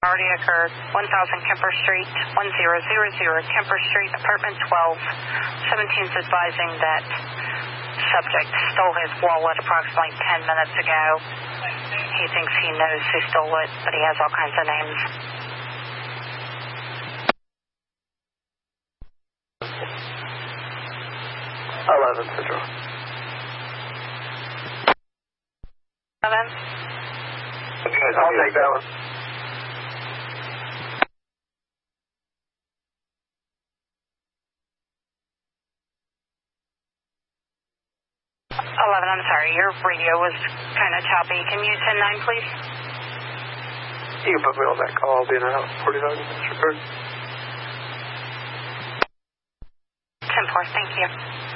already occurred. 1000 Kemper Street, 1000 Kemper Street, apartment 12. 17's advising that subject stole his wallet approximately 10 minutes ago. He thinks he knows who stole it, but he has all kinds of names. Central. 11? Okay, I'll take that one. I'm sorry, your radio was kind of choppy. Can you 10-9, please? You can put me on that call. I'll be in about 45 minutes. 10-4, thank you.